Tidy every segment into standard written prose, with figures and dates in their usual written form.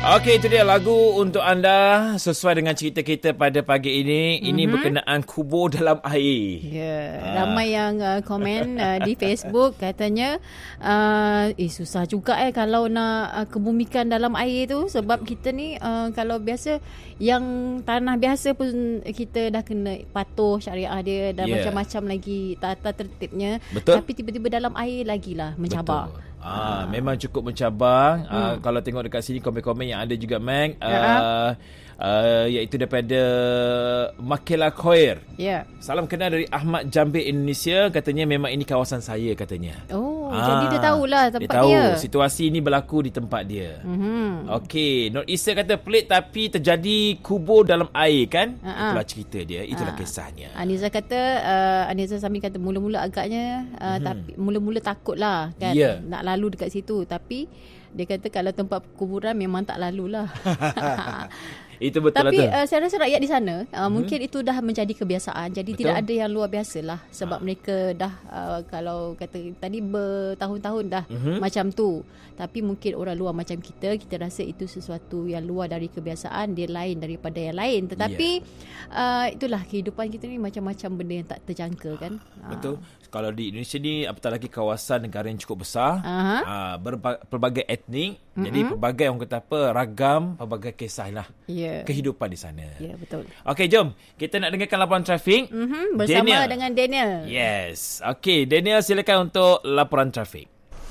Okey, itu dia lagu untuk anda sesuai dengan cerita kita pada pagi ini. Ini berkenaan kubur dalam air. Ramai yang komen di Facebook katanya susah juga kalau nak kebumikan dalam air tu, sebab kita ni kalau biasa yang tanah biasa pun kita dah kena patuh syariah dia dan macam-macam lagi tata tertibnya. Betul. Tapi tiba-tiba dalam air lagilah mencabar. Betul. Memang cukup mencabar. Kalau tengok dekat sini komen-komen yang ada juga, Meg, iaitu daripada Makela Khoir. Salam kenal dari Ahmad Jambir Indonesia. Katanya memang ini kawasan saya katanya. Jadi dia tahulah tempat dia. Dia tahu situasi ini berlaku di tempat dia. Okey, Nur Isa kata pelik tapi terjadi kubur dalam air kan? Itulah cerita dia, itulah kisahnya. Aniza kata Aniza Sami kata mula-mula agaknya tapi mula-mula takutlah kan nak lalu dekat situ, tapi dia kata kalau tempat kuburan memang tak lalulah. Itu betul. Tapi saya rasa rakyat di sana mungkin itu dah menjadi kebiasaan. Jadi tidak ada yang luar biasa lah. Sebab mereka dah kalau kata tadi bertahun-tahun dah macam tu. Tapi mungkin orang luar macam kita rasa itu sesuatu yang luar dari kebiasaan, dia lain daripada yang lain. Tetapi itulah kehidupan kita ni, macam-macam benda yang tak terjangka kan. Betul. Kalau di Indonesia ni apatah lagi kawasan negara yang cukup besar, berbagai etnik, jadi pelbagai orang kata apa, ragam, pelbagai kisah lah kehidupan di sana. Betul. Okey, jom kita nak dengarkan laporan trafik bersama dengan Daniel. Yes. Okey, Daniel, silakan untuk laporan trafik.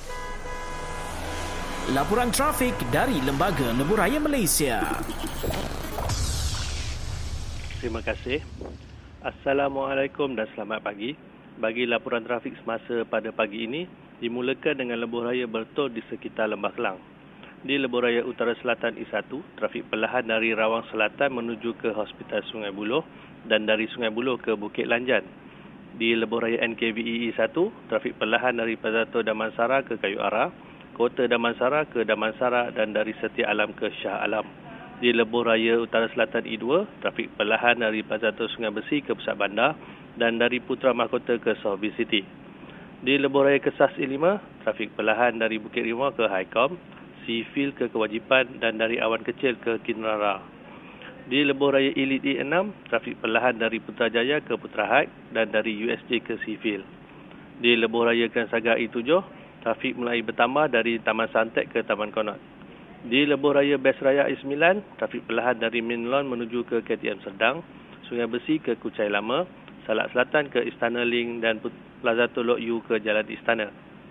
Laporan trafik dari Lembaga Lebuhraya Malaysia. Terima kasih. Assalamualaikum dan selamat pagi. Bagi laporan trafik semasa pada pagi ini, dimulakan dengan lebuhraya bertol di sekitar Lembah Kelang. Di lebuhraya Utara Selatan E1, trafik perlahan dari Rawang Selatan menuju ke Hospital Sungai Buloh dan dari Sungai Buloh ke Bukit Lanjan. Di lebuhraya NKVE E1, trafik perlahan dari Pazato Damansara ke Kayu Ara, Kota Damansara ke Damansara dan dari Setia Alam ke Shah Alam. Di lebuhraya Utara Selatan E2, trafik perlahan dari Pazato Sungai Besi ke Pusat Bandar dan dari Putra Mahkota ke South Bay City. Di lebuhraya Kesas E5, trafik perlahan dari Bukit Rimau ke Highcom, Seafield ke Kewajipan dan dari Awan Kecil ke Kinrara. Di lebuhraya Elite E6, trafik perlahan dari Putrajaya ke Putrahad dan dari USJ ke Seafield. Di lebuhraya Grand Saga E7, trafik mulai bertambah dari Taman Santek ke Taman Konot. Di lebuhraya Best Raya E9, trafik perlahan dari Minlon menuju ke KTM Serdang, Sungai Besi ke Kuchai Lama, Salak Selatan ke Istana Link dan Plaza Teluk U ke Jalan Istana.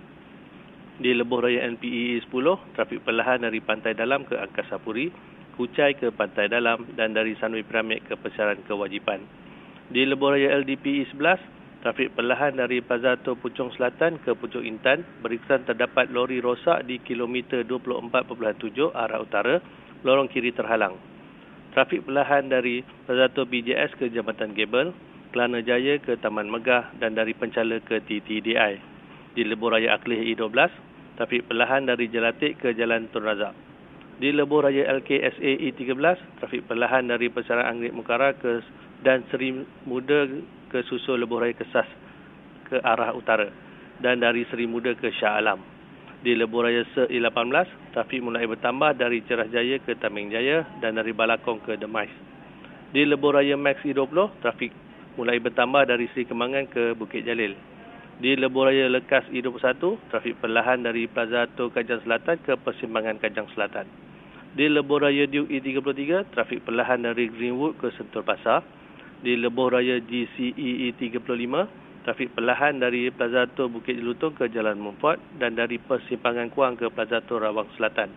Di lebuhraya NPE 10, trafik perlahan dari Pantai Dalam ke Angkasa Puri, Kuchai ke Pantai Dalam dan dari Sunway Pyramid ke Pesaran Kewajipan. Di lebuhraya LDPE 11, trafik perlahan dari Plaza Puchong Selatan ke Puchong Intan, berikutan terdapat lori rosak di kilometer 24.7 arah utara, lorong kiri terhalang. Trafik perlahan dari Plaza BJS ke Jambatan Gebel, Kelana Jaya ke Taman Megah dan dari Pencala ke TTDI. Di lebuhraya Aklih E12, trafik perlahan dari Jelatik ke Jalan Tun Razak. Di lebuhraya LKSA E13, trafik perlahan dari Pesaran Anggrek Mukara ke dan Seri Muda ke Susul lebuhraya Kesas ke arah utara dan dari Seri Muda ke Shah Alam. Di lebuhraya Se-18, trafik mulai bertambah dari Cerah Jaya ke Tameng Jaya dan dari Balakong ke Demais. Di lebuhraya Max E20, trafik mulai bertambah dari Seri Kembangan ke Bukit Jalil. Di lebuhraya Lekas E21, trafik perlahan dari Plaza Tor Kajang Selatan ke Persimpangan Kajang Selatan. Di lebuhraya Duke E33, trafik perlahan dari Greenwood ke Sentul Pasar. Di lebuhraya GCE E35, trafik perlahan dari Plaza Tor Bukit Jelutong ke Jalan Mumford dan dari Persimpangan Kuang ke Plaza Tor Rawang Selatan.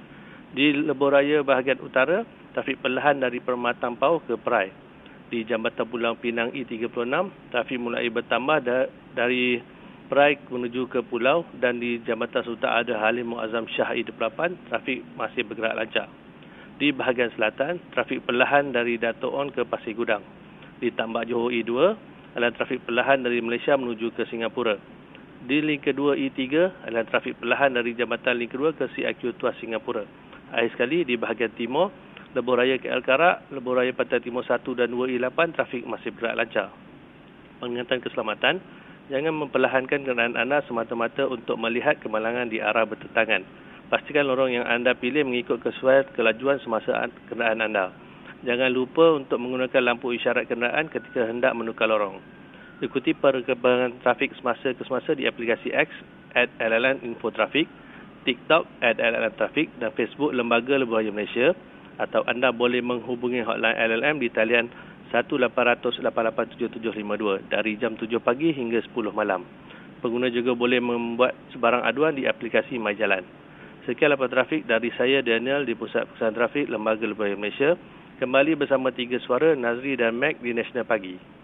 Di lebuhraya bahagian utara, trafik perlahan dari Permatang Pau ke Perai. Di Jambatan Pulau Pinang E36, trafik mulai bertambah dari Perai menuju ke Pulau dan di Jambatan Sultan Ada Halim Muazzam Shah E28, trafik masih bergerak lancar. Di bahagian selatan, trafik perlahan dari Dato' On ke Pasir Gudang. Di Tambak Johor E2, adalah trafik perlahan dari Malaysia menuju ke Singapura. Di link kedua E3, adalah trafik perlahan dari Jambatan link kedua ke CIQ Tuas Singapura. Akhir sekali, di bahagian timur, lebuhraya KL Karak, lebuhraya Pantai Timur 1 dan 2 E8, trafik masih bergerak lancar. Pengingatan keselamatan, jangan memperlahankan kenderaan anda semata-mata untuk melihat kemalangan di arah bertentangan. Pastikan lorong yang anda pilih mengikut kesesuaian kelajuan semasa kenderaan anda. Jangan lupa untuk menggunakan lampu isyarat kenderaan ketika hendak menukar lorong. Ikuti perkembangan trafik semasa ke semasa di aplikasi X @LLM-Infotrafik, TikTok @LLM-Trafik dan Facebook Lembaga Lebuh Raya Malaysia, atau anda boleh menghubungi hotline LLM di talian 1-800-887752 dari jam 7 pagi hingga 10 malam. Pengguna juga boleh membuat sebarang aduan di aplikasi MyJalan. Sekian laporan trafik dari saya, Daniel, di Pusat Pusat Trafik Lembaga Lebuh Raya Malaysia. Kembali bersama 3 suara, Nazri dan Mac di National Pagi.